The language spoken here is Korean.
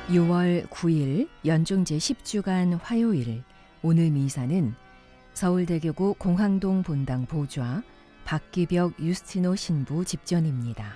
6월 9일 연중 제10주간 화요일, 오늘 미사는 서울대교구 공항동 본당 보좌 박기벽 유스티노 신부 집전입니다.